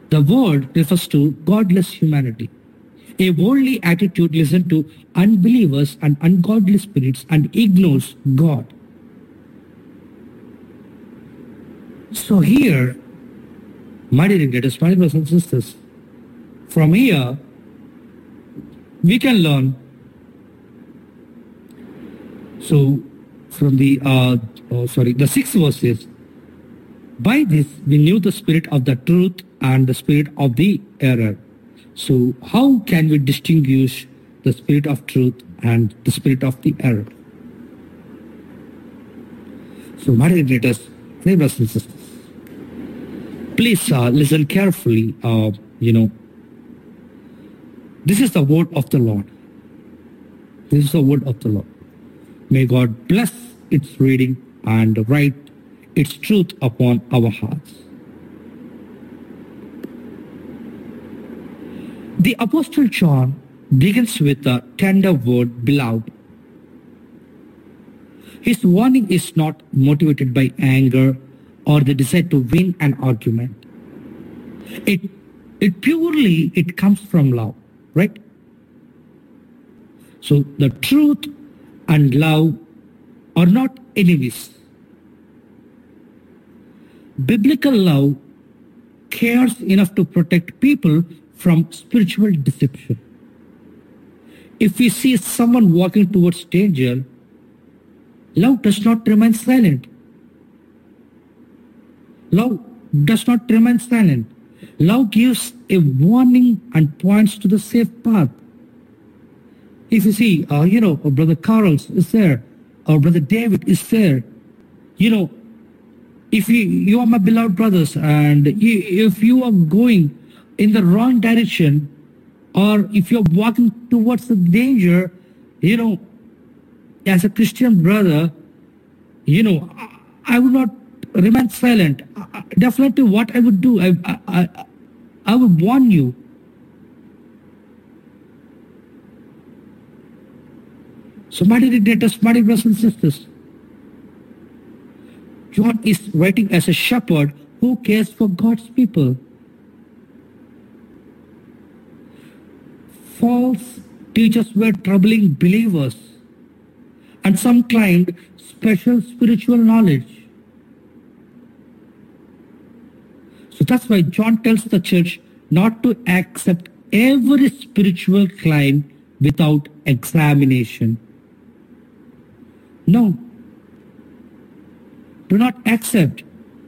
The word refers to godless humanity. A worldly attitude listens to unbelievers and ungodly spirits and ignores God. So here, my dear readers, my brothers and sisters, from here we can learn. So from the 6 verses, by this we knew the spirit of the truth and the spirit of the error. So how can we distinguish the spirit of truth and the spirit of the error? So my dear readers, my brothers and sisters, please listen carefully. This is the word of the Lord. This is the word of the Lord. May God bless its reading and write its truth upon our hearts. The Apostle John begins with the tender word, beloved. His warning is not motivated by anger or the desire to win an argument. It comes from love, right? So the truth and love are not enemies. Biblical love cares enough to protect people from spiritual deception. If we see someone walking towards danger, love does not remain silent. Love does not remain silent. Love gives a warning and points to the safe path. If you see, Brother Carlos is there, or Brother David is there, if you are my beloved brothers, and if you are going in the wrong direction, or if you're walking towards the danger, as a Christian brother, I would not remain silent. Definitely what I would do, I would warn you. So my dear brothers and sisters, John is writing as a shepherd who cares for God's people. False teachers were troubling believers, and some claimed special spiritual knowledge. So that's why John tells the church not to accept every spiritual claim without examination. No. Do not accept.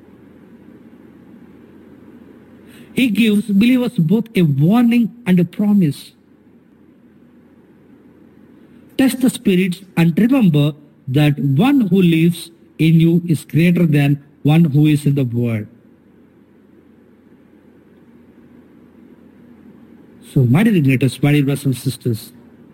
He gives believers both a warning and a promise. Test the spirits and remember that one who lives in you is greater than one who is in the world. So, my dear brothers and sisters,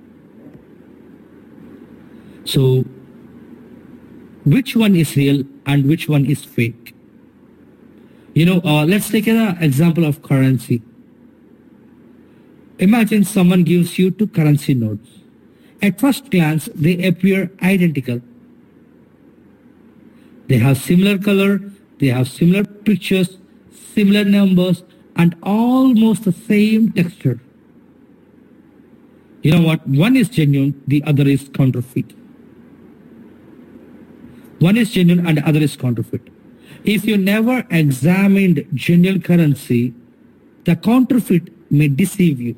so which one is real and which one is fake? Let's take an example of currency. Imagine someone gives you 2 currency notes. At first glance, they appear identical. They have similar color, they have similar pictures, similar numbers, and almost the same texture. You know what? One is genuine, the other is counterfeit. One is genuine and the other is counterfeit. If you never examined genuine currency, the counterfeit may deceive you.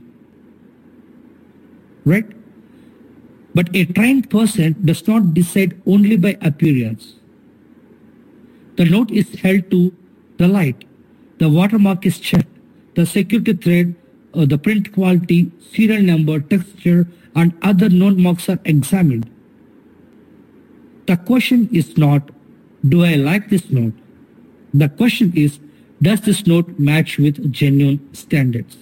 Right? But a trained person does not decide only by appearance. The note is held to the light. The watermark is checked. The security thread, the print quality, serial number, texture, and other known marks are examined. The question is not, do I like this note? The question is, does this note match with genuine standards?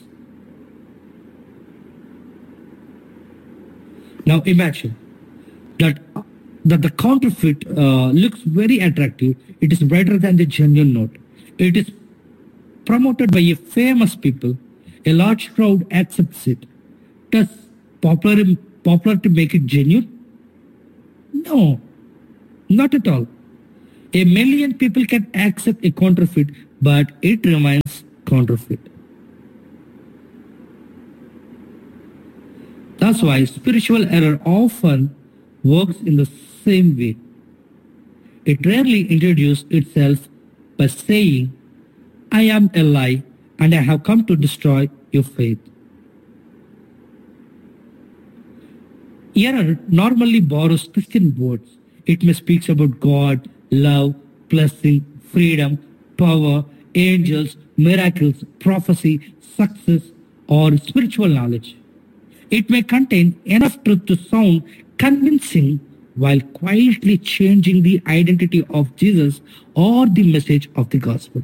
Now imagine that the counterfeit looks very attractive. It is brighter than the genuine note. It is promoted by a famous people. A large crowd accepts it. Does popularity make it genuine? No, not at all. A million people can accept a counterfeit, but it remains counterfeit. That's why spiritual error often works in the same way. It rarely introduces itself by saying, I am a lie and I have come to destroy your faith. Error normally borrows Christian words. It may speak about God, love, blessing, freedom, power, angels, miracles, prophecy, success, or spiritual knowledge. It may contain enough truth to sound convincing while quietly changing the identity of Jesus or the message of the gospel.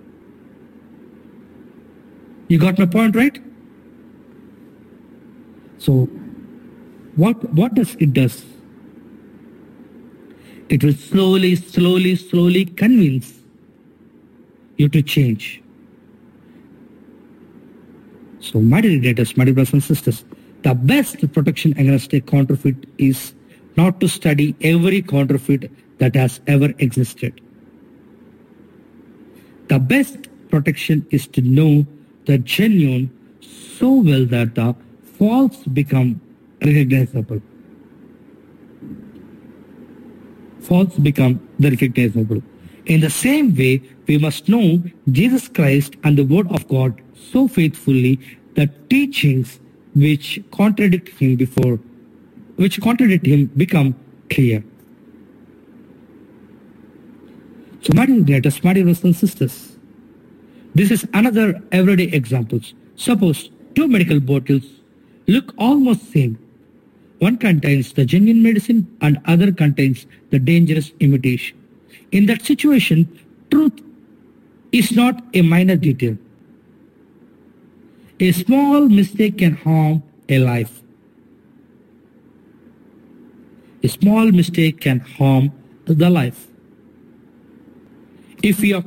You got my point, right? So, what does it does? It will slowly convince you to change. So, my dear readers, my dear brothers and sisters, the best protection against a counterfeit is not to study every counterfeit that has ever existed. The best protection is to know the genuine so well that the false become recognizable. False become the recognizable. In the same way, we must know Jesus Christ and the Word of God so faithfully that teachings which contradict him become clear. So, my dear brothers, my dear and sisters, this is another everyday example. Suppose two medical bottles look almost same. One contains the genuine medicine and other contains the dangerous imitation. In that situation, truth is not a minor detail. A small mistake can harm a life. A small mistake can harm the life. If we are,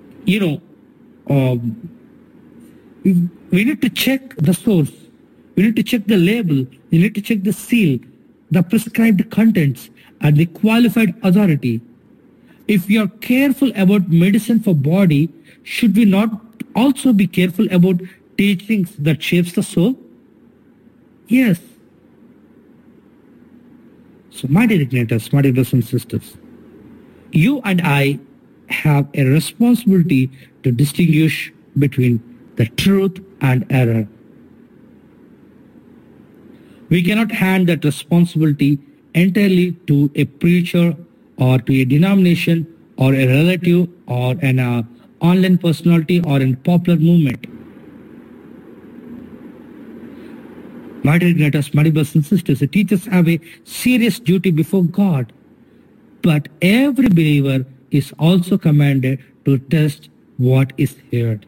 we need to check the source. We need to check the label. We need to check the seal, the prescribed contents, and the qualified authority. If we are careful about medicine for body, should we not also be careful about teachings that shapes the soul? Yes. So, my dear igniters, my dear brothers and sisters, you and I have a responsibility to distinguish between the truth and error. We cannot hand that responsibility entirely to a preacher or to a denomination or a relative or an online personality or a popular movement. My dear igniters, my dear brothers and sisters, the teachers have a serious duty before God. But every believer is also commanded to test what is heard.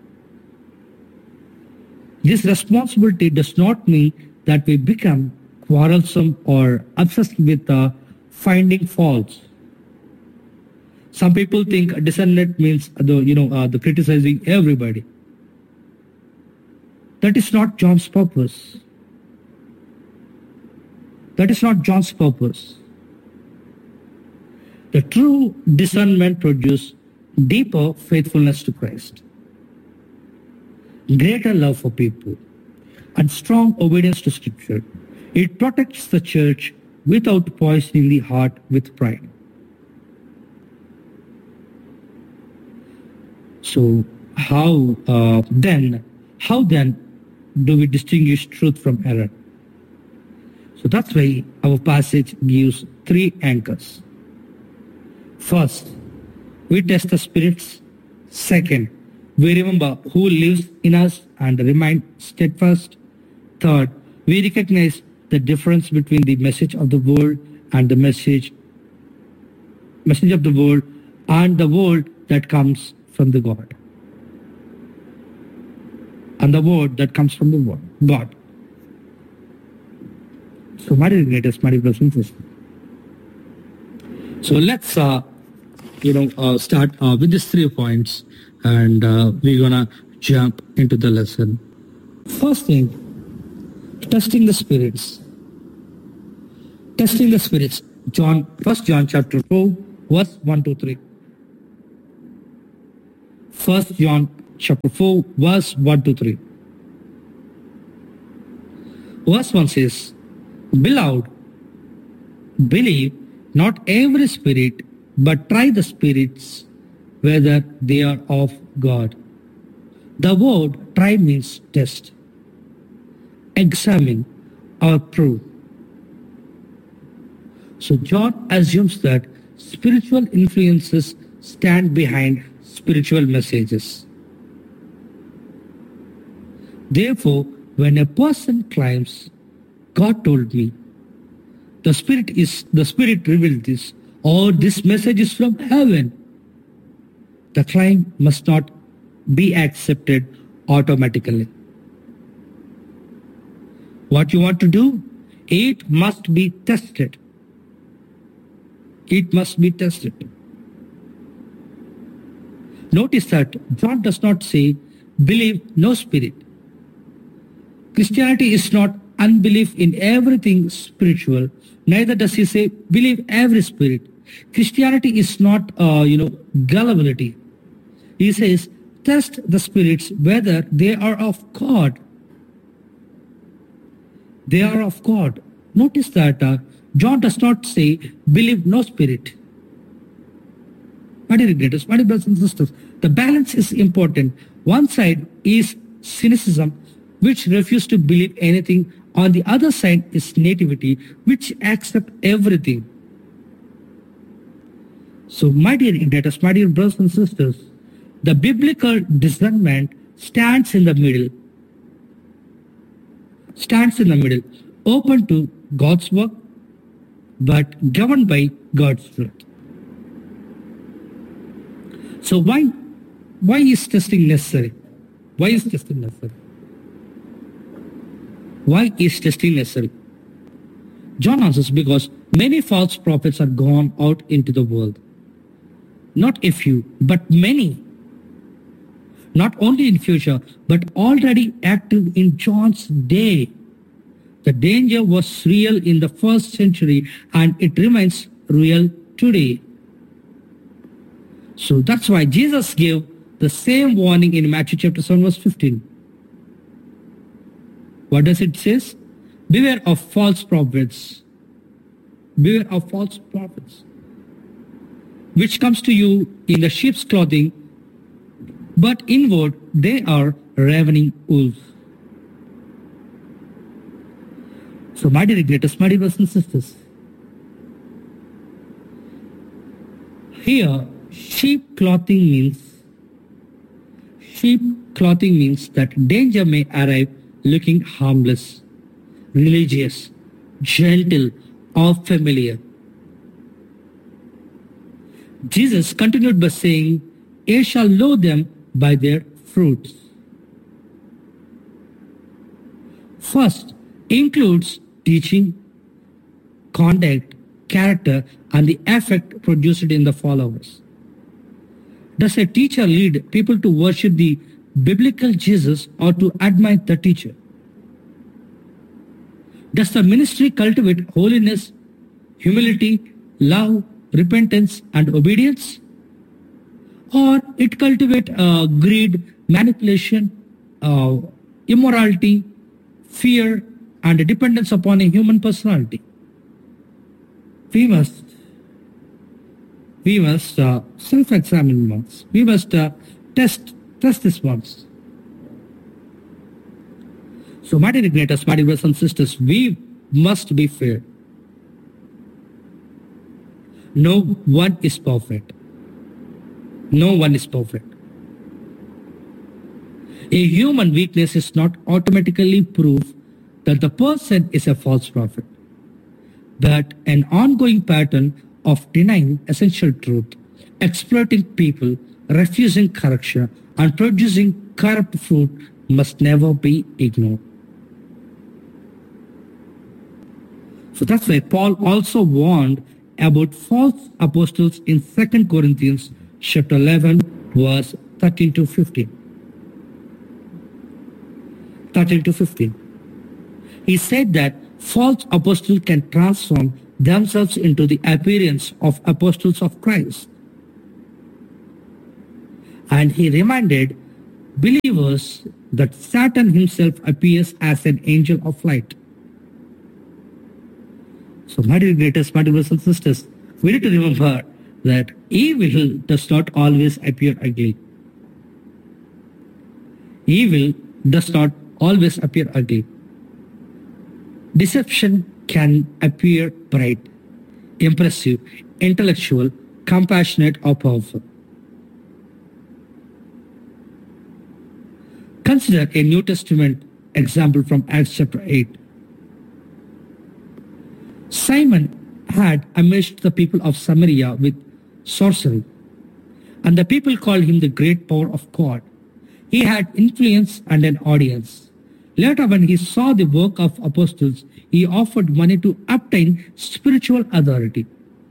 This responsibility does not mean that we become quarrelsome or obsessed with finding faults. Some people think discernment means the criticizing everybody. That is not John's purpose. That is not John's purpose. The true discernment produces deeper faithfulness to Christ, greater love for people, and strong obedience to Scripture. It protects the church without poisoning the heart with pride. So how then do we distinguish truth from error? So that's why our passage gives three anchors. First, we test the spirits. Second, we remember who lives in us and remain steadfast. Third, we recognize the difference between the message of the world and the message of the world and the word that comes from the God. And the word that comes from the word, God. So, my dear greatest, my dear brothers and sisters. So let's start with these 3 points, and we're gonna jump into the lesson. First thing, testing the spirits. Testing the spirits. 1 John chapter 4, verse 1 to 3. 1 John chapter 4, verse 1 to 3. Verse 1 says, Beloved, believe not every spirit, but try the spirits whether they are of God. The word try means test, examine, or prove. So John assumes that spiritual influences stand behind spiritual messages. Therefore, when a person claims, God told me, the Spirit revealed this, or this message is from heaven, the claim must not be accepted automatically. What you want to do? It must be tested. It must be tested. Notice that John does not say, believe no spirit. Christianity is not unbelief in everything spiritual. Neither does he say, believe every spirit. Christianity is not, gullibility. He says, test the spirits whether they are of God. They are of God. Notice that John does not say, believe no spirit. My dear brothers and sisters, the balance is important. One side is cynicism, which refuses to believe anything. On the other side is nativity, which accepts everything. So, my dear brothers and sisters, the biblical discernment stands in the middle. Open to God's work, but governed by God's truth. So why is testing necessary? Why is testing necessary? John answers, because many false prophets are gone out into the world. Not a few, but many. Not only in future, but already active in John's day. The danger was real in the first century, and it remains real today. So that's why Jesus gave the same warning in Matthew chapter 7 verse 15. What does it say? Beware of false prophets. Beware of false prophets, which comes to you in the sheep's clothing, but inward they are ravening wolves. So my dear brothers and sisters, here sheep clothing means that danger may arrive looking harmless, religious, gentle, or familiar. Jesus continued by saying, "Ye shall know them by their fruits." First includes teaching, conduct, character, and the effect produced in the followers. Does a teacher lead people to worship the biblical Jesus or to admire the teacher? Does the ministry cultivate holiness, humility, love, repentance, and obedience? Or it cultivate greed, manipulation, immorality, fear, and dependence upon a human personality? We must self-examine once. We must test this once. So, my dear brothers and sisters, we must be fair. No one is perfect. No one is perfect. A human weakness is not automatically proof that the person is a false prophet, but an ongoing pattern of denying essential truth, exploiting people, refusing correction, and producing corrupt fruit must never be ignored. So that's why Paul also warned about false apostles in 2 Corinthians chapter 11, verse 13 to 15. He said that false apostles can transform themselves into the appearance of apostles of Christ. And he reminded believers that Satan himself appears as an angel of light. So, my dear greatest, my dear brothers and sisters, we need to remember that evil does not always appear ugly. Evil does not always appear ugly. Deception can appear bright, impressive, intellectual, compassionate, or powerful. Consider a New Testament example from Acts chapter 8. Simon had amazed the people of Samaria with sorcery, and the people called him the great power of God. He had influence and an audience. Later, when he saw the work of apostles, he offered money to obtain spiritual authority.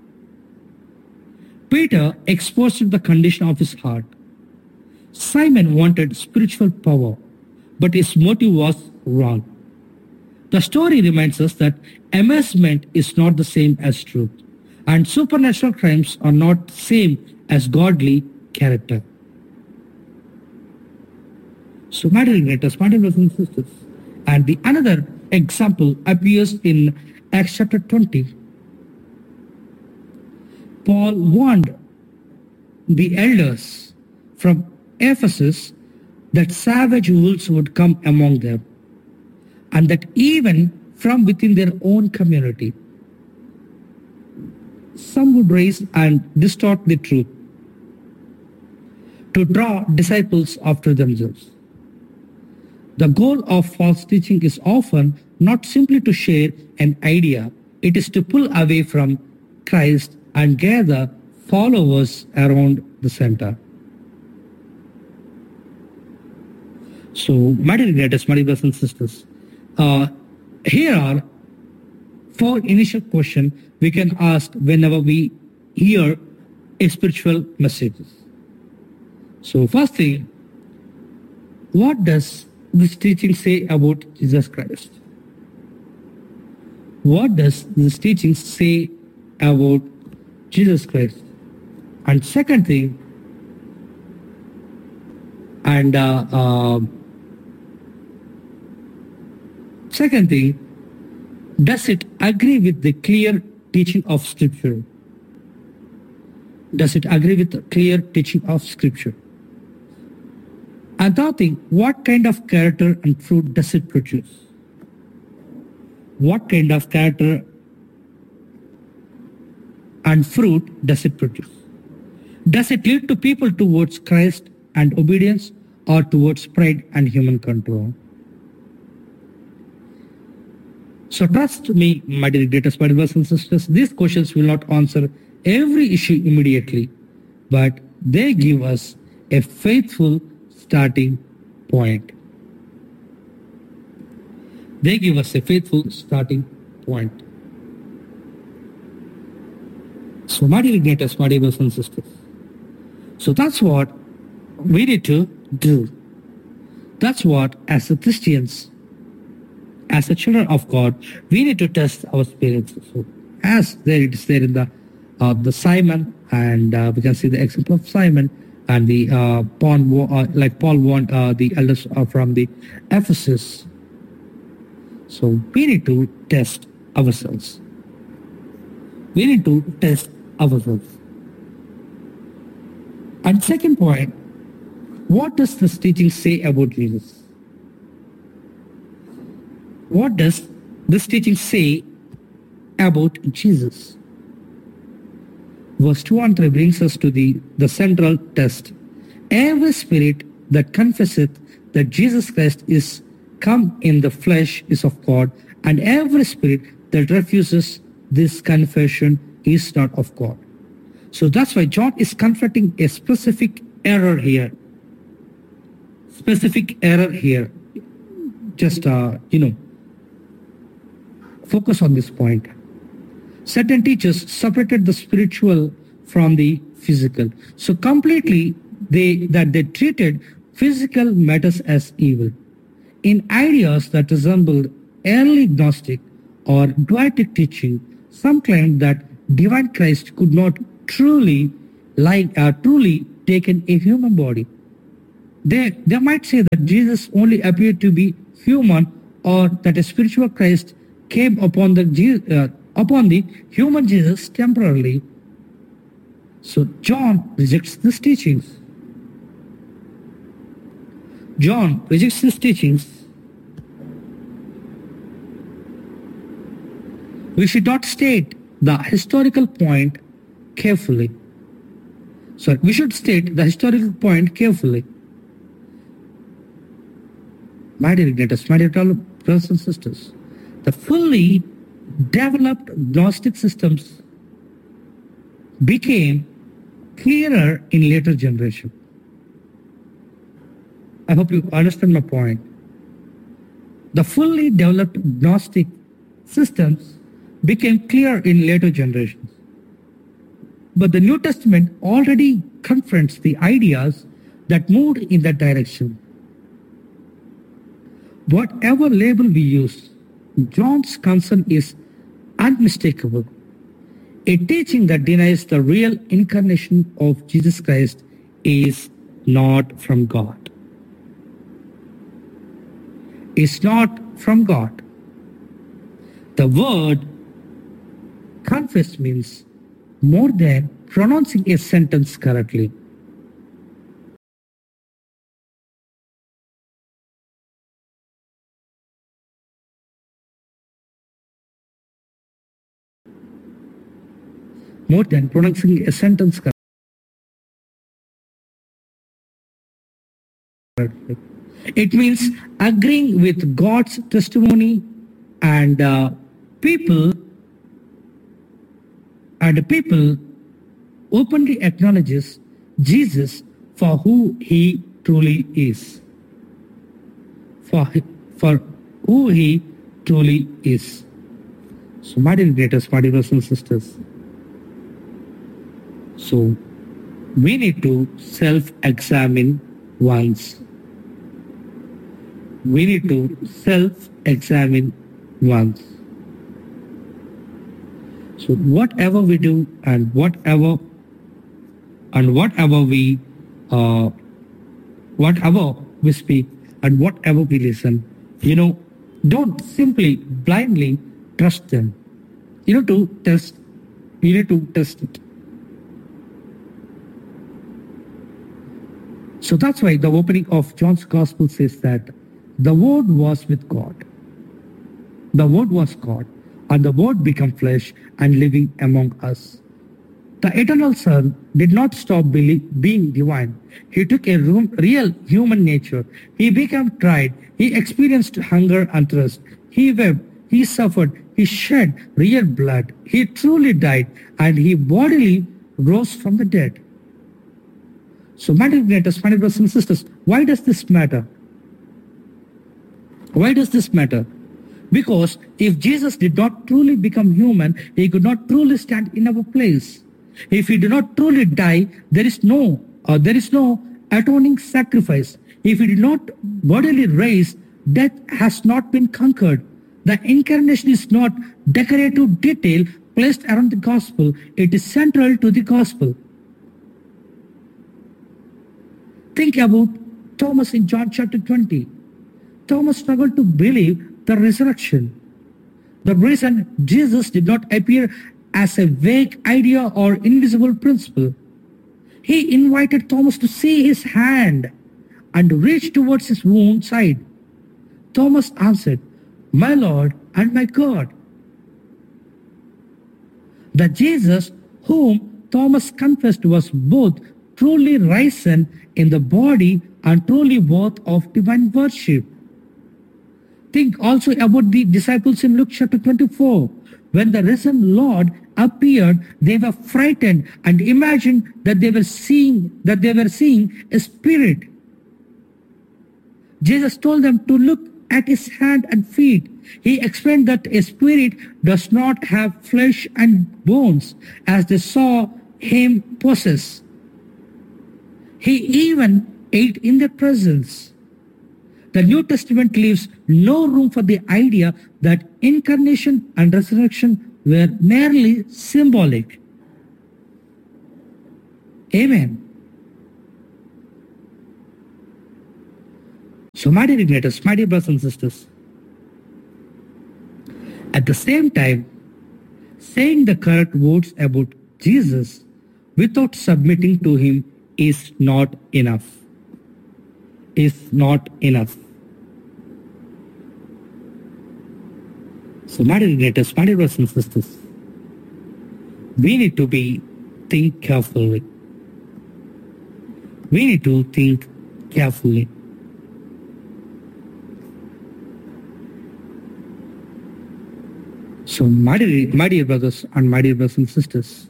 Peter exposed the condition of his heart. Simon wanted spiritual power, but his motive was wrong. The story reminds us that amazement is not the same as truth, and supernatural crimes are not the same as godly character. So, my dear greatest, my dear brothers and sisters, and the another example appears in Acts chapter 20. Paul warned the elders from Ephesus that savage wolves would come among them, and that even from within their own community, some would rise and distort the truth to draw disciples after themselves. The goal of false teaching is often not simply to share an idea, it is to pull away from Christ and gather followers around the center. So, my dear greatest, my dear brothers and sisters, here are 4 initial questions we can ask whenever we hear a spiritual message. So, first thing, what does this teaching say about Jesus Christ? What does this teaching say about Jesus Christ? And second thing, does it agree with the clear teaching of Scripture? Does it agree with the clear teaching of Scripture? And third thing, what kind of character and fruit does it produce? What kind of character and fruit does it produce? Does it lead to people towards Christ and obedience, or towards pride and human control? So trust me, my dear greatest brothers and sisters, these questions will not answer every issue immediately, but they give us a faithful starting point. They give us a faithful starting point. So, my dear greatest, my dear brothers and sisters, so that's what we need to do. That's what, as a Christians, as a children of God, we need to test our spirits. So, as there it is there in the Simon, and we can see the example of Simon, and the like Paul warned the elders from the Ephesus. So we need to test ourselves. We need to test ourselves. And second point, what does this teaching say about Jesus? What does this teaching say about Jesus? Verse 2 and 3 brings us to the central test. Every spirit that confesseth that Jesus Christ is come in the flesh is of God, and every spirit that refuses this confession is not of God. So that's why John is confronting a specific error here. Specific error here. Just, focus on this point. Certain teachers separated the spiritual from the physical. So completely they treated physical matters as evil. In ideas that resembled early Gnostic or Dualistic teaching, some claimed that divine Christ could not truly take in a human body. They might say that Jesus only appeared to be human, or that a spiritual Christ came upon the upon the human Jesus temporarily. So John rejects these teachings. John rejects these teachings. We should not state the historical point carefully. Sorry, we should state the historical point carefully. My dear Ignatius, my dear brothers and sisters, the fully developed Gnostic systems became clearer in later generation. I hope you understand my point. The fully developed Gnostic systems became clear in later generations. But the New Testament already confronts the ideas that moved in that direction. Whatever label we use, John's concern is unmistakable. A teaching that denies the real incarnation of Jesus Christ is not from God. It's not from God. The word confess means more than pronouncing a sentence correctly. More than pronouncing a sentence correctly. It means agreeing with God's testimony and people openly acknowledges Jesus for who he truly is. For who he truly is. So, my dear greatest, my dear brothers and sisters, so we need to self-examine once. We need to self-examine once. So whatever we do and whatever we speak and whatever we listen, don't simply blindly trust them. You need to test it. So that's why the opening of John's Gospel says that the Word was with God. The Word was God, and the Word became flesh and living among us. The eternal Son did not stop being divine. He took a real human nature. He became tried. He experienced hunger and thirst. He wept. He suffered. He shed real blood. He truly died, and he bodily rose from the dead. So, my dear brothers and sisters, why does this matter? Why does this matter? Because if Jesus did not truly become human, he could not truly stand in our place. If he did not truly die, there is no atoning sacrifice. If he did not bodily rise, death has not been conquered. The incarnation is not decorative detail placed around the gospel. It is central to the gospel. Think about Thomas in John chapter 20. Thomas struggled to believe the resurrection. The reason Jesus did not appear as a vague idea or invisible principle. He invited Thomas to see his hand and reach towards his wound side. Thomas answered, "My Lord and my God." The Jesus whom Thomas confessed was both truly risen in the body and truly worth of divine worship. Think also about the disciples in Luke chapter 24. When the risen Lord appeared, they were frightened and imagined that they were seeing a spirit. Jesus told them to look at his hand and feet. He explained that a spirit does not have flesh and bones, as they saw him possess. He even ate in their presence. The New Testament leaves no room for the idea that incarnation and resurrection were merely symbolic. Amen. So, my dear igniters, my dear brothers and sisters, at the same time, Saying the correct words about Jesus without submitting to him is not enough. Is not enough. So, my dear greatest, my dear brothers and sisters, we need to think carefully. We need to think carefully. So, my dear brothers and my dear brothers and sisters,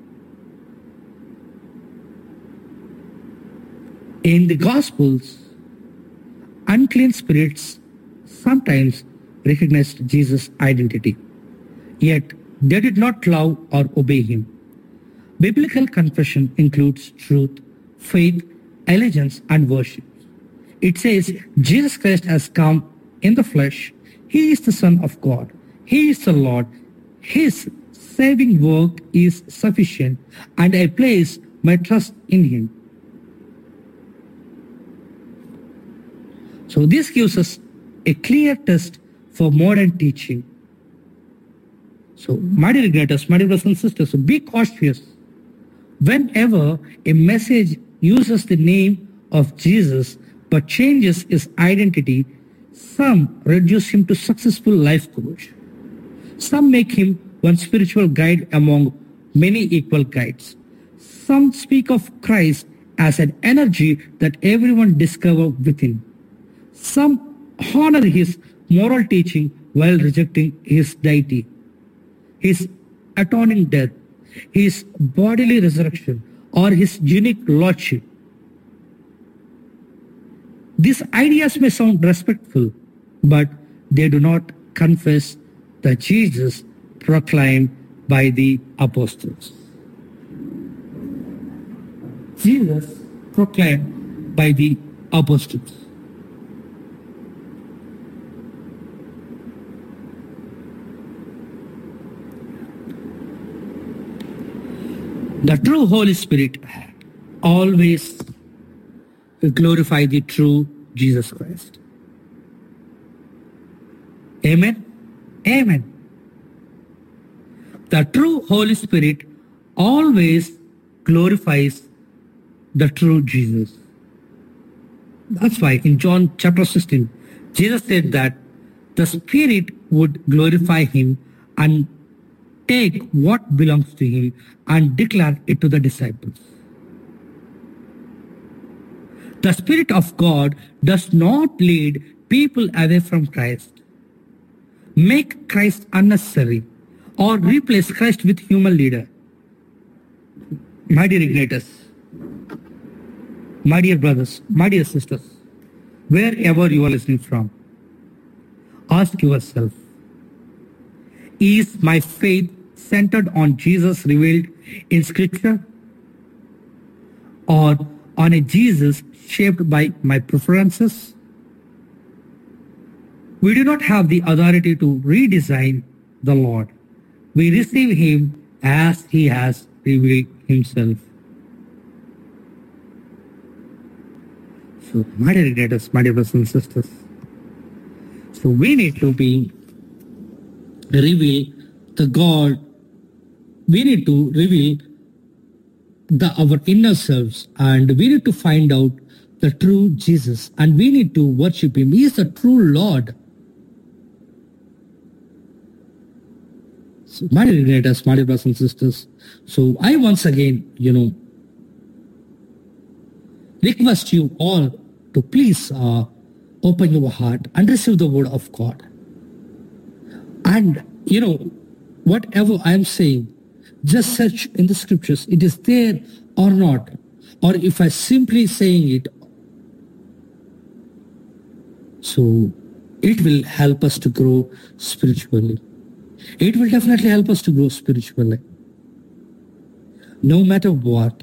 in the Gospels, unclean spirits sometimes recognized Jesus' identity, yet they did not love or obey him. Biblical confession includes truth, faith, allegiance, and worship. It says Jesus Christ has come in the flesh. He is the Son of God. He is the Lord. His saving work is sufficient, and I place my trust in him. So this gives us a clear test for modern teaching. So, my dear greatest, my dear brothers and sisters, so be cautious. Whenever a message uses the name of Jesus but changes his identity, some reduce him to successful life coach. Some make him one spiritual guide among many equal guides. Some speak of Christ as an energy that everyone discovers within. Some honor his moral teaching while rejecting his deity, his atoning death, his bodily resurrection, or his unique lordship. These ideas may sound respectful, but they do not confess the Jesus proclaimed by the apostles. Jesus proclaimed by the apostles. The true Holy Spirit always glorify the true Jesus Christ. Amen? Amen. The true Holy Spirit always glorifies the true Jesus. That's why in John chapter 16, Jesus said that the Spirit would glorify him and take what belongs to him and declare it to the disciples. The Spirit of God does not lead people away from Christ, make Christ unnecessary, or replace Christ with human leader. My dear igniters, my dear brothers, my dear sisters, wherever you are listening from, ask yourself, is my faith centered on Jesus revealed in Scripture, or on a Jesus shaped by my preferences? We do not have the authority to redesign the Lord. We receive him as he has revealed himself. So, my dear brothers, my dear brothers and sisters, so we need to reveal the God. We need to reveal our inner selves, and we need to find out the true Jesus, and we need to worship him. He is the true Lord. So, my dear brothers, my dear brothers and sisters, so I once again, request you all to please open your heart and receive the word of God. And, whatever I am saying, just search in the scriptures, it is there or not. Or if I simply saying it, so it will help us to grow spiritually. It will definitely help us to grow spiritually. No matter what,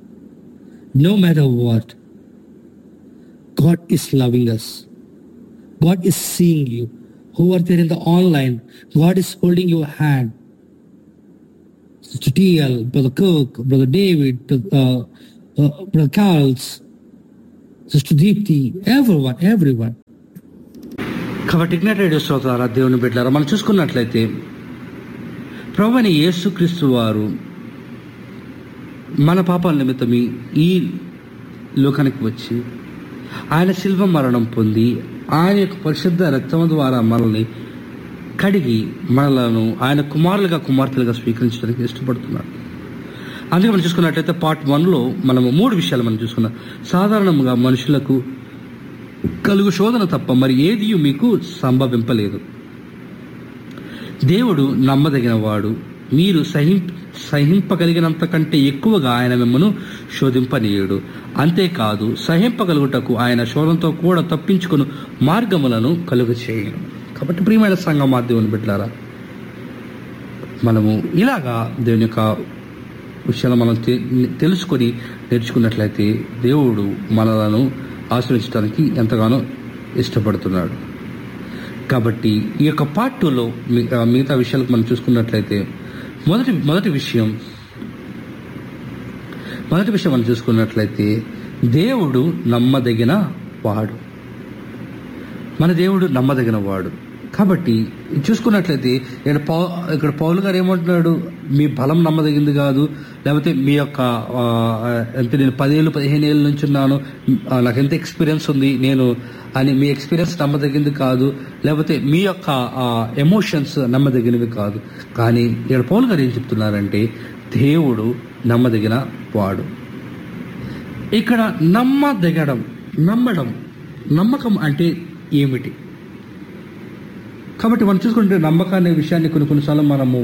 God is loving us. God is seeing you. Who are there in the online, God is holding your hand. Sister TL, Brother Kirk, Brother David, Brother Carls, Sister Deepthi, everyone. కాబట్టి ignite radio శ్రోతలారా, దేవుని బిడ్డలారా, మనం చూసుకున్నట్లయితే ప్రభువైన యేసుక్రీస్తు వారు మన పాపాల నిమిత్తం ఈ లోకానికి వచ్చి ఆయన శిల్వ మరణం పొంది ఆయన యొక్క పరిశుద్ధ రక్తం ద్వారా మనల్ని కడిగి మనలను ఆయన కుమారులుగా కుమార్తెలుగా స్వీకరించడానికి ఇష్టపడుతున్నాడు. అందుకే మనం చూసుకున్నట్లయితే పార్ట్ 1లో మనము 3 విషయాలు మనం చూసుకున్నాం. సాధారణంగా మనుషులకు కలుగు శోధన తప్ప మరి ఏది మీకు సంభవింపలేదు. దేవుడు నమ్మదగిన వాడు, మీరు సహింపగలిగినంత కంటే ఎక్కువగా ఆయన మిమ్మను శోధింపనీయుడు. అంతేకాదు, సహింపగలుగుటకు ఆయన శోధనతో కూడా తప్పించుకుని మార్గములను కలుగు చేయను. కాబట్టి ప్రియమైన సంఘమా, దేవుని బిడ్డలారా, మనము ఇలాగా దేవుని యొక్క విషయాలు మనం తెలుసుకొని నేర్చుకున్నట్లయితే దేవుడు మనలను ఆశ్రయించడానికి ఎంతగానో ఇష్టపడుతున్నాడు. కాబట్టి ఈ యొక్క పార్ట్ 2లో మిగతా విషయాలకు మనం చూసుకున్నట్లయితే మొదటి విషయం మనం చూసుకున్నట్లయితే దేవుడు నమ్మదగిన వాడు. మన దేవుడు నమ్మదగిన వాడు. కాబట్టి చూసుకున్నట్లయితే ఇక్కడ పౌలు గారు ఏమంటున్నాడు, మీ బలం నమ్మదగింది కాదు, లేకపోతే మీ యొక్క నేను 10 ఏళ్ళు 15 ఏళ్ళ నుంచి ఉన్నాను, నాకు ఎంత ఎక్స్పీరియన్స్ ఉంది నేను అని మీ ఎక్స్పీరియన్స్ నమ్మదగింది కాదు, లేకపోతే మీ యొక్క ఎమోషన్స్ నమ్మదగినవి కాదు. కానీ ఇక్కడ పౌలు గారు ఏం చెప్తున్నారంటే దేవుడు నమ్మదగిన వాడు. ఇక్కడ నమ్మకం అంటే ఏమిటి? కాబట్టి మనం చూసుకుంటే నమ్మకం అనే విషయాన్ని కొన్నిసార్లు మనము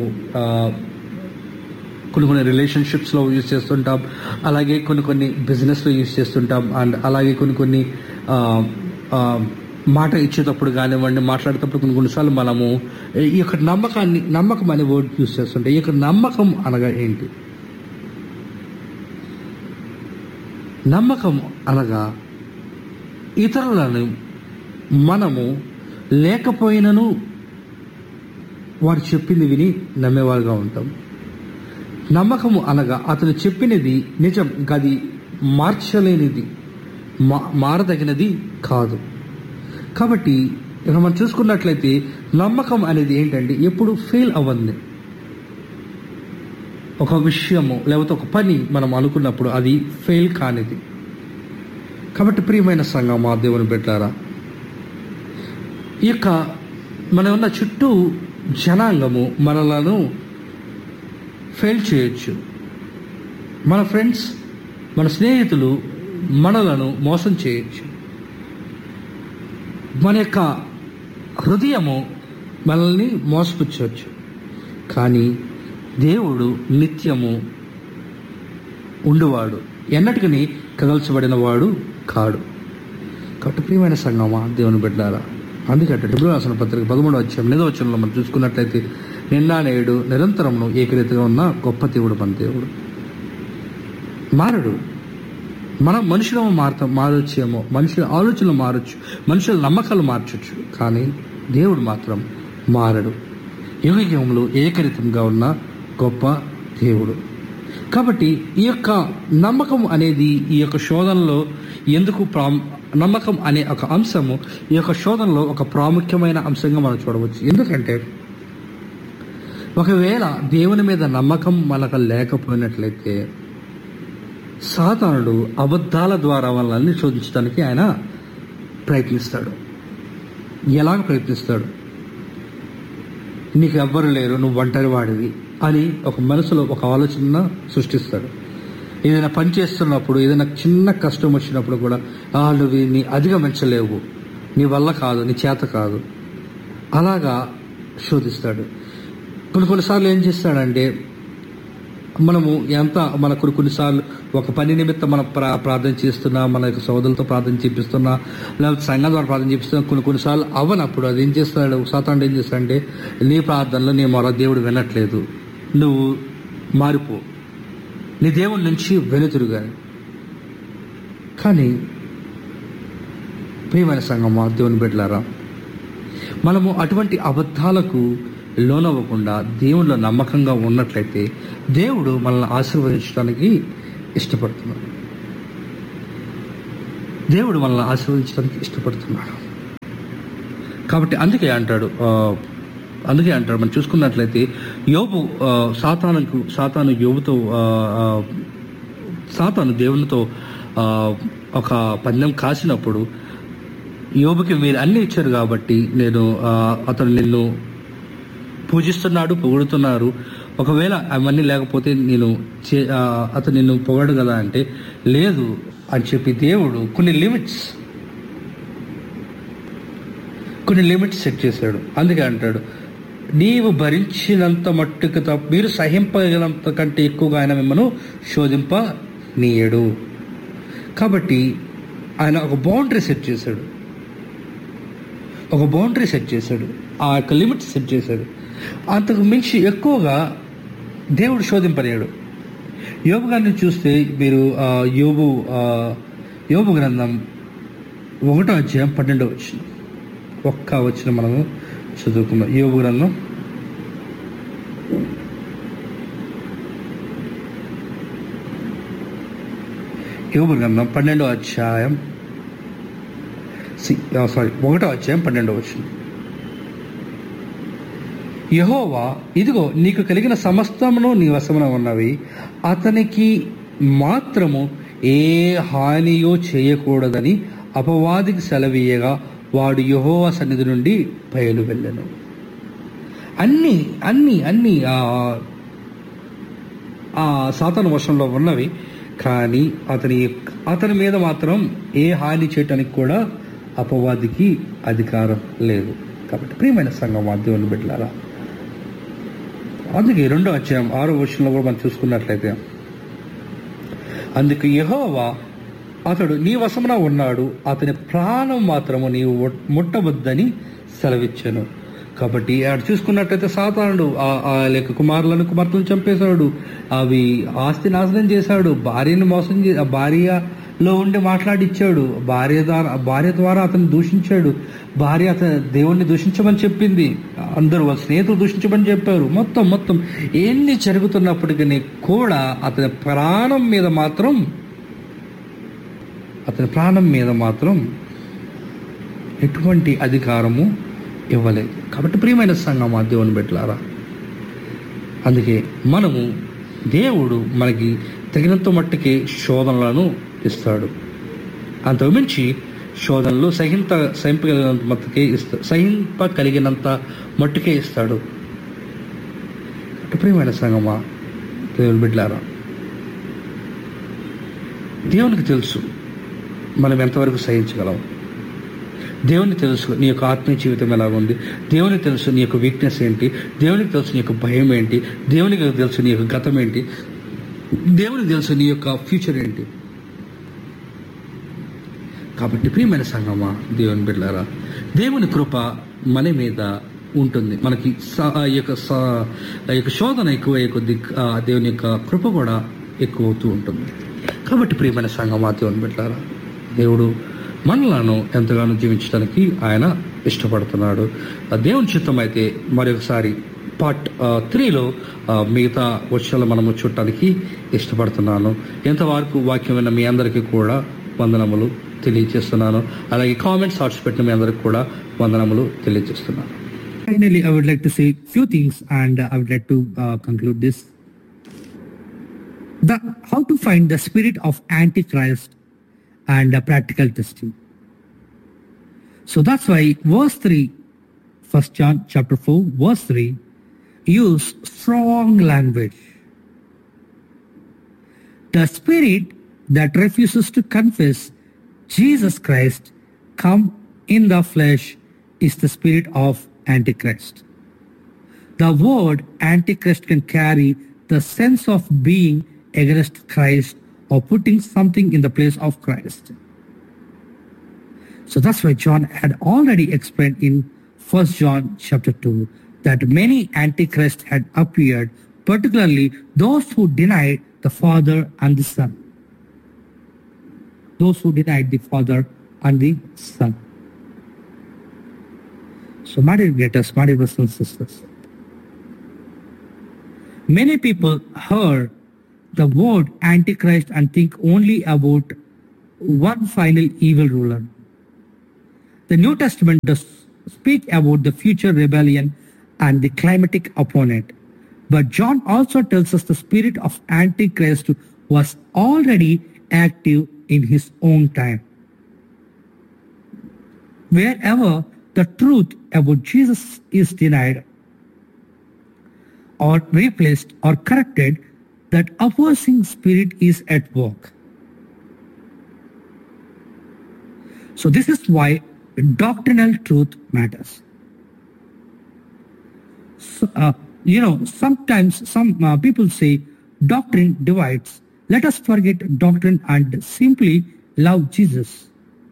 కొన్ని రిలేషన్షిప్స్లో యూజ్ చేస్తుంటాం, అలాగే కొన్ని బిజినెస్లో యూజ్ చేస్తుంటాం, అండ్ అలాగే కొన్ని మాట ఇచ్చేటప్పుడు కానివ్వండి, మాట్లాడేటప్పుడు కొన్నిసార్లు మనము ఈ యొక్క నమ్మకం అనే వర్డ్ యూజ్ చేస్తుంటాం. ఈ యొక్క నమ్మకం అనగా ఏంటి? నమ్మకం అనగా ఇతరులను మనము లేకపోయినను వాడు చెప్పింది విని నమ్మేవారుగా ఉంటాం. నమ్మకము అనగా అతను చెప్పినది నిజం, అది మార్చలేనిది, మారదగినది కాదు. కాబట్టి ఇక మనం చూసుకున్నట్లయితే నమ్మకం అనేది ఏంటంటే ఎప్పుడు ఫెయిల్ అవ్వంది. ఒక విషయము లేకపోతే ఒక పని మనం అనుకున్నప్పుడు అది ఫెయిల్ కానిది. కాబట్టి ప్రియమైన సంఘమా, దేవుని బిడ్డలారా, ఈ యొక్క మన ఉన్న చుట్టూ జనాంగము మనలను ఫెయిల్ చేయొచ్చు. మన ఫ్రెండ్స్, మన స్నేహితులు మనలను మోసం చేయొచ్చు. మన యొక్క హృదయము మనల్ని మోసపుచ్చవచ్చు. కానీ దేవుడు నిత్యము ఉండువాడు, ఎన్నటికీ కదల్చబడిన వాడు కాడు. కాబట్టి ప్రియమైన సంఘమా, దేవుని బిడ్డలారా, అందుకంటే హెబ్రీ రాసిన పత్రిక 13వ అధ్యాయం 8వ వచనంలో మనం చూసుకున్నట్లయితే నిన్న నేడు నిరంతరమును ఏకరీతిగా ఉన్న గొప్ప దేవుడు మన దేవుడు. మారడు. మనం మనుషులము మారొచ్చేమో, మనుషుల ఆలోచనలు మారచ్చు, మనుషుల నమ్మకాలు మార్చచ్చు, కానీ దేవుడు మాత్రం మారడు. యుగయుగములు ఏకరీతంగా ఉన్న గొప్ప దేవుడు. కాబట్టి ఈ యొక్క నమ్మకం అనేది ఈ యొక్క శోధనలో ఎందుకు నమ్మకం అనే ఒక అంశము ఈ యొక్క శోధనలో ఒక ప్రాముఖ్యమైన అంశంగా మనం చూడవచ్చు. ఎందుకంటే ఒకవేళ దేవుని మీద నమ్మకం మనకు లేకపోయినట్లయితే సాతానుడు అబద్ధాల ద్వారా మనల్ని శోధించడానికి ఆయన ప్రయత్నిస్తాడు. ఎలాగ ప్రయత్నిస్తాడు? నీకు ఎవ్వరు లేరు, నువ్వు ఒంటరి వాడివి అని ఒక మనసులో ఒక ఆలోచన సృష్టిస్తాడు. ఏదైనా పని చేస్తున్నప్పుడు, ఏదైనా చిన్న కష్టం వచ్చినప్పుడు కూడా నువ్వు నీ అధిగమించలేవు, నీ వల్ల కాదు, నీ చేత కాదు, అలాగా శోధిస్తాడు. కొన్నిసార్లు ఏం చేస్తాడంటే మనకు కొన్నిసార్లు ఒక పని నిమిత్తం మనం ప్రార్థన చేస్తున్నా, మన యొక్క సోదరులతో ప్రార్థన చేపిస్తున్నా, లేకపోతే సంఘం ద్వారా ప్రార్థన చేపిస్తున్నా, కొన్నిసార్లు అవనప్పుడు అది ఏం చేస్తాడు, సాతానుడు ఏం చేస్తాడంటే నీ ప్రార్థనలో నీ మొర దేవుడు వినట్లేదు, నువ్వు మారిపో, నీ దేవుడి నుంచి వెనుతిరుగాని. కానీ ప్రియమైన సంఘమా, దేవుని బిడ్డలారా, మనము అటువంటి అబద్ధాలకు లోనవ్వకుండా దేవునిలో నమ్మకంగా ఉన్నట్లయితే దేవుడు మనల్ని ఆశీర్వదించడానికి ఇష్టపడుతున్నాడు. కాబట్టి అందుకే అంటాడు అందుకే అంటారు, మనం చూసుకున్నట్లయితే యోబు సాతాను యోబుతో సాతాను దేవునితో ఒక పందెం కాసినప్పుడు, యోబుకి మీరు అన్ని ఇచ్చారు కాబట్టి అతను నిన్ను పూజిస్తున్నాడు, పొగుడుతున్నారు, ఒకవేళ అవన్నీ లేకపోతే అతను నిన్ను పొగడు కదా అంటే, లేదు అని చెప్పి దేవుడు కొన్ని లిమిట్స్ సెట్ చేశాడు. అందుకే అంటాడు, నీవు భరించినంత మట్టుకు మీరు సహింపగలంత కంటే ఎక్కువగా ఆయన మిమ్మల్ని శోధింపనీయడు. కాబట్టి ఆయన ఒక బౌండరీ సెట్ చేశాడు, ఆ యొక్క లిమిట్ సెట్ చేశాడు. అంతకు మించి ఎక్కువగా దేవుడు శోధింపనీయడు. యోబు గారిని చూస్తే మీరు యోబు గ్రంథం 1వ అధ్యాయం 12వ వచనం, ఒక్క వచనం మనము చదువుకున్నాం. యోబు గ్రంథం 12వ అధ్యాయం 1వ అధ్యాయం 12వ వచనం. యెహోవా, ఇదిగో నీకు కలిగిన సమస్తమును నీ వశమున ఉన్నవి, అతనికి మాత్రము ఏ హానియో చేయకూడదని అపవాదికి సెలవీయగా వాడు యెహోవా సన్నిధి నుండి బయలు వెళ్ళెను. అన్ని ఆ సాతాను వశంలో ఉన్నవి, కానీ అతని మీద మాత్రం ఏ హాని చేయటానికి కూడా అపవాదికి అధికారం లేదు. కాబట్టి ప్రియమైన సంఘమా, దేవుని బిడ్డలారా, అందుకే 2వ అధ్యాయం 6వ వచనంలో కూడా మనం చూసుకున్నట్లయితే, అందుకు యెహోవా, అతడు నీ వశమున ఉన్నాడు, అతని ప్రాణం మాత్రము నీవు ముట్టవద్దని సెలవిచ్చాను. కాబట్టి ఆడు చూసుకున్నట్లయితే సాతానుడు ఆ లేక కుమార్తెలను చంపేశాడు, అవి ఆస్తి నాశనం చేశాడు, భార్యను మోసం భార్యలో ఉండి మాట్లాడిచ్చాడు, భార్య ద్వారా అతను దూషించాడు, భార్య అతను దేవుణ్ణి దూషించమని చెప్పింది, అందరూ వాళ్ళ స్నేహితులు దూషించమని చెప్పారు. మొత్తం ఎన్ని జరుగుతున్నప్పటికీ కూడా అతని ప్రాణం మీద మాత్రం ఎటువంటి అధికారము ఇవ్వలేదు. కాబట్టి ప్రియమైన సంఘమా, దేవుని బిడ్డలారా, అందుకే దేవుడు మనకి తగినంత మట్టుకే శోధనలను ఇస్తాడు. అంతకుమించి శోధనలు సహింపగలిగినంత మట్టుకే ఇస్తాడు. ప్రియమైన సంఘమా, దేవుని బిడ్డలారా, దేవునికి తెలుసు మనం ఎంతవరకు సహించగలం. దేవునికి తెలుసు నీ యొక్క ఆత్మీయ జీవితం ఎలా ఉంది, దేవునికి తెలుసు నీ యొక్క వీక్నెస్ ఏంటి, దేవునికి తెలుసు నీ యొక్క భయం ఏంటి, దేవునికి తెలుసు నీ యొక్క గతం ఏంటి, దేవునికి తెలుసు నీ యొక్క ఫ్యూచర్ ఏంటి. కాబట్టి ప్రియమైన సంఘమా, దేవుని బిడ్డలారా, దేవుని కృప మన మీద ఉంటుంది. మనకి ఈ యొక్క శోధన ఎక్కువయ్యే కొద్ది దేవుని యొక్క కృప కూడా ఎక్కువ అవుతూ ఉంటుంది. కాబట్టి ప్రియమైన సంఘమా, దేవుని బిడ్డలారా, దేవుడు మనలను ఎంతగానో జీవించడానికి ఆయన ఇష్టపడుతున్నాడు. దేవుని చిత్తం అయితే మరొకసారి పార్ట్ 3లో మిగతా విషయాలు మనము చూడటానికి ఇష్టపడుతున్నాను. ఎంతవరకు వాక్యమైన మీ అందరికీ కూడా వందనములు తెలియజేస్తున్నాను. అలాగే కామెంట్స్ హార్ట్స్ పెట్టిన మీ అందరికి కూడా వందనములు తెలియజేస్తున్నాను. Finally, I would like to say few things, and I would like to conclude this. How to find the spirit of Antichrist and practical testing. So that's why verse 3, 1 John chapter 4, verse 3, use strong language. The spirit that refuses to confess Jesus Christ come in the flesh is the spirit of Antichrist. The word Antichrist can carry the sense of being against Christ or putting something in the place of Christ. So that's why John had already explained in 1 John chapter 2 that many antichrists had appeared, particularly those who denied the Father and the Son. Those who denied the Father and the Son. So my dear greatest, my dear brothers and sisters, many people heard the word Antichrist and think only about one final evil ruler. The New Testament does speak about the future rebellion and the climatic opponent. But John also tells us the spirit of Antichrist was already active in his own time. Wherever the truth about Jesus is denied or replaced or corrected, that opposing spirit is at work. So this is why doctrinal truth matters. So, sometimes some people say doctrine divides. Let us forget doctrine and simply love Jesus.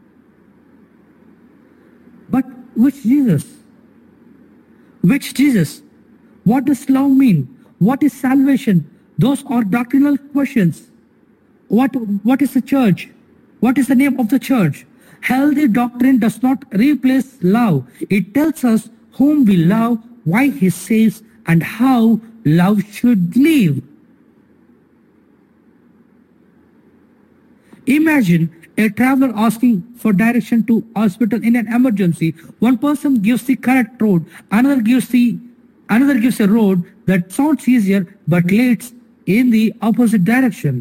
But which Jesus? Which Jesus? What does love mean? What is salvation? Those are doctrinal questions. What is the church? What is the name of the church? Healthy doctrine does not replace love. It tells us whom we love, why he saves, and how love should live. Imagine a traveler asking for direction to hospital in an emergency. One person gives the correct road, another gives a road that sounds easier but leads in the opposite direction.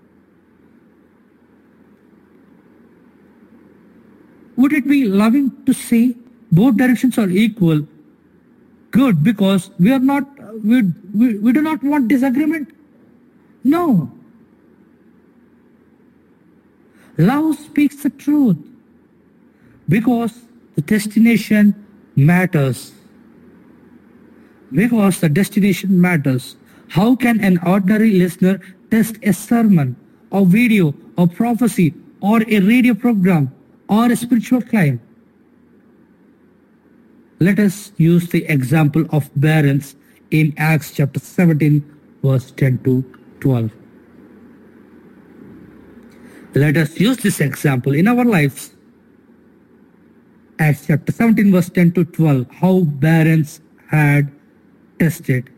Would it be loving to say both directions are equal? Good, because we do not want disagreement? No. Love speaks the truth because the destination matters. Because the destination matters. How can an ordinary listener test a sermon, or video, or prophecy, or a radio program, or a spiritual climb? Let us use the example of barrens in Acts chapter 17, verse 10 to 12. Let us use this example in our lives. Acts chapter 17, verse 10 to 12, how barrens had tested.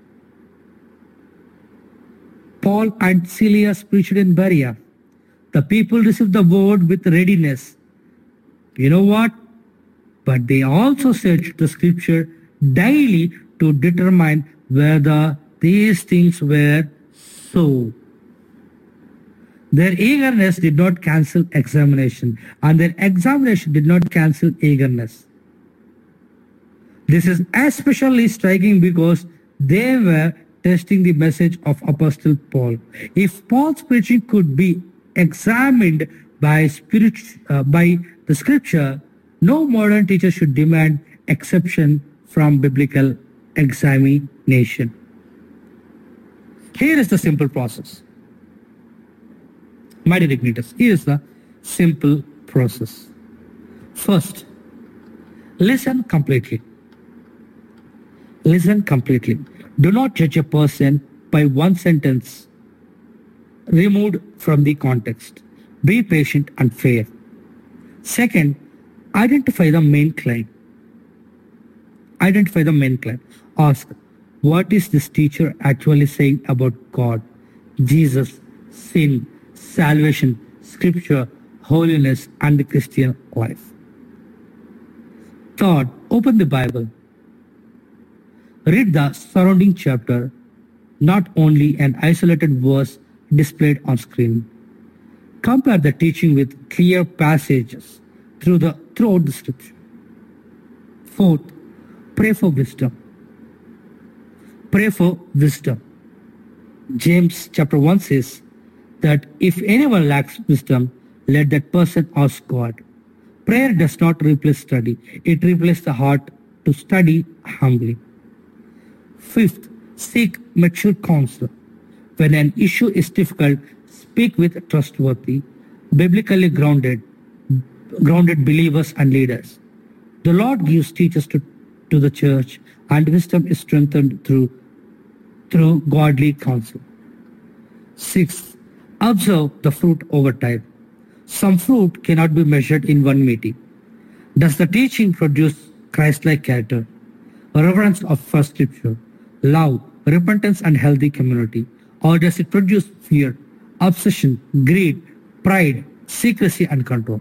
Paul and Silas preached in Berea. The people received the word with readiness. You know what? But they also searched the scripture daily to determine whether these things were so. Their eagerness did not cancel examination, and their examination did not cancel eagerness. This is especially striking because they were testing the message of Apostle Paul. If Paul's preaching could be examined by the scripture, no modern teacher should demand exception from biblical examination. Here is the simple process. My dear igniters, here is the simple process. First, listen completely. Listen completely. Do not judge a person by one sentence removed from the context. Be patient and fair. Second, identify the main claim. Identify the main claim. Ask, what is this teacher actually saying about God, Jesus, sin, salvation, scripture, holiness, and the Christian life? Third, open the Bible. Read the surrounding chapter, not only an isolated verse displayed on screen. Compare the teaching with clear passages throughout the scripture. Fourth, pray for wisdom. Pray for wisdom. James chapter 1 says that if anyone lacks wisdom, let that person ask God. Prayer does not replace study. It replaces the heart to study humbly. Fifth, seek mature counsel. When an issue is difficult, speak with trustworthy, biblically grounded believers and leaders. The Lord gives teachers to the church, and wisdom is strengthened through godly counsel. Sixth, observe the fruit over time. Some fruit cannot be measured in one meeting. Does the teaching produce Christ-like character, reverence of first scripture, love, repentance, and healthy community? Or does it produce fear, obsession, greed, pride, secrecy, and control?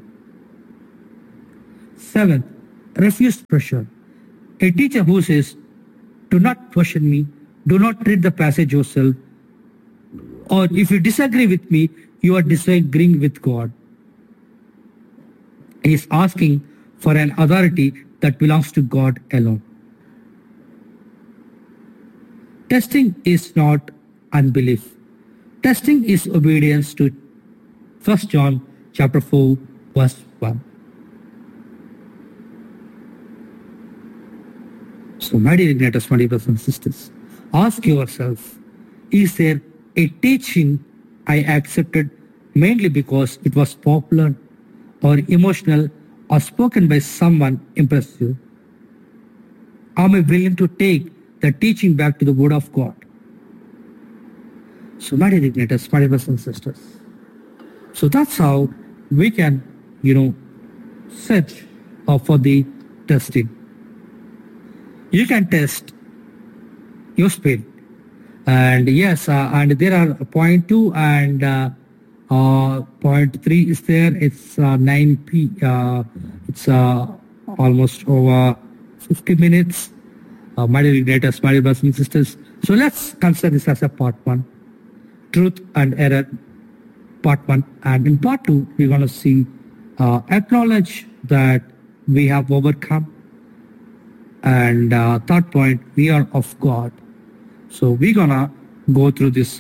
Seventh, refuse pressure. A teacher who says, Do not question me. Do not read the passage yourself. Or if you disagree with me, you are disagreeing with God. He is asking for an authority that belongs to God alone. Testing is not unbelief. Testing is obedience to 1 John chapter 4, verse 1. So, my dear Ignatius, my dear brothers and sisters, ask yourself, is there a teaching I accepted mainly because it was popular or emotional or spoken by someone impressive? Am I willing to take the teaching back to the Word of God? So, my dear Ignatius, my dear brothers and sisters, so that's how we can, search for the testing. You can test your spirit. And yes, and there are point 2 and point 3 is there. It's 9 it's almost over 50 minutes. My dear Ignatius, my dear brothers and sisters. So let's consider this as a part 1. Truth and error, part 1. And in part 2, we're going to see acknowledge that we have overcome. And third point, we are of God. So we're going to go through this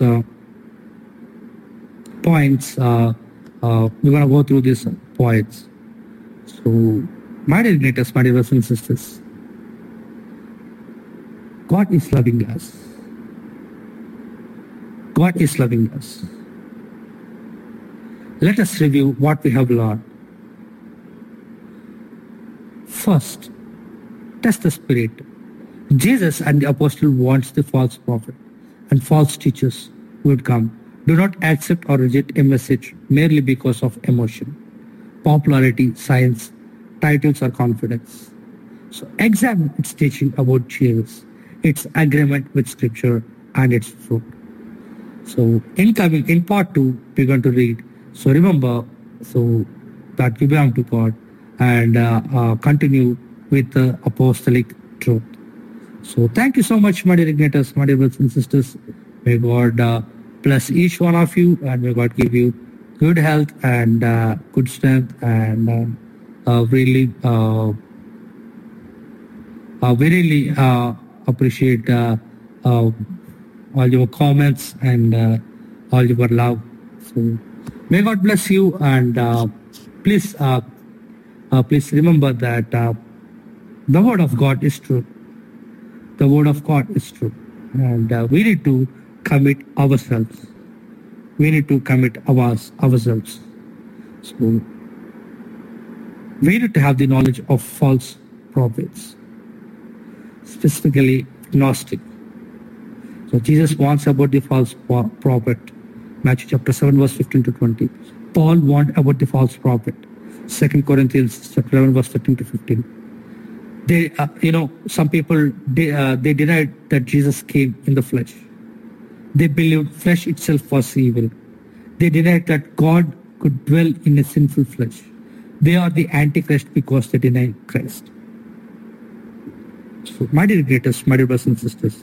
points. We're going to go through these points. So, my dear Ignatius, my dear brothers and sisters, God is loving us. God is loving us. Let us review what we have learned. First, test the spirit. Jesus and the apostle wants the false prophet and false teachers who would come. Do not accept or reject a message merely because of emotion, popularity, science, titles, or confidence. So examine its teaching about Jesus, its agreement with Scripture, and its fruit. So in part 2, we're going to read. So remember, so that we belong to God, and continue with the apostolic truth. So thank you so much, my dear Ignatius, my dear brothers and sisters. May God bless each one of you, and may God give you good health and good strength, and we really appreciate all your comments and all your love. So may God bless you, and please remember that the Word of God is true. The Word of God is true, and we need to commit ourselves. We need to commit ourselves. So we need to have the knowledge of false prophets, specifically Gnostic. So Jesus warns about the false prophet, Matthew chapter 7, verse 15 to 20. Paul warned about the false prophet, 2 Corinthians chapter 11, verse 13 to 15. They, some people, they denied that Jesus came in the flesh. They believed flesh itself was evil. They denied that God could dwell in a sinful flesh. They are the Antichrist because they deny Christ. So, my dear Ignatius, my dear brothers and sisters,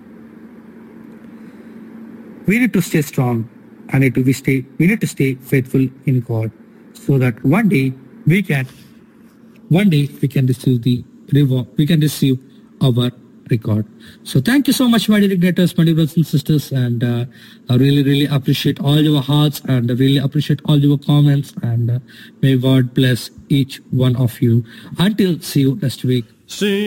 we need to stay strong, and we need to stay faithful in God, so that one day we can receive the reward. We can receive our record. So thank you so much, my dear Ignatius, my dear brothers and sisters, and I really appreciate all your hearts, and I really appreciate all your comments, and may God bless each one of you. Until see you next week. See